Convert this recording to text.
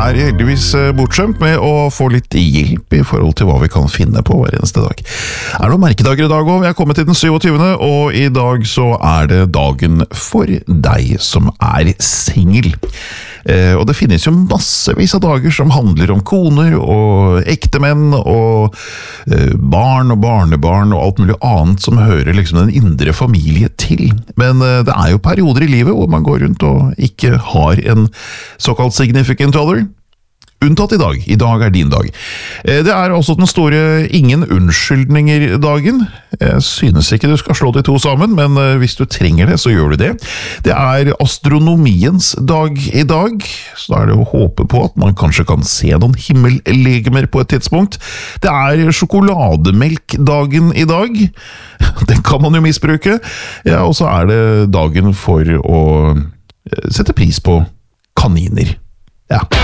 heldigvis bortskjemt med å få litt hjelp i forhold til hva vi kan finne på hver eneste dag. Det noen merkedager i dag også. Vi kommet til den 27. Og i dag så det dagen for deg som single. Og det finnes jo massevis av dager som handler om koner og ektemenn og barn og barnebarn og alt mulig annet som hører liksom den indre familie til. Men det jo perioder i livet hvor man går rundt og ikke har en såkalt significant other. Unntatt i dag. I dag din dag. Det også den store ingen unnskyldninger-dagen. Jeg synes ikke du skal slå de to sammen, men hvis du trenger det, så gjør du det. Det astronomiens dag i dag, så det å håpe på at man kanskje kan se noen himmellegemer på et tidspunkt. Det sjokolademelkdagen i dag. Den kan man jo misbruke. Ja, og så det dagen for å sette pris på kaniner. Ja.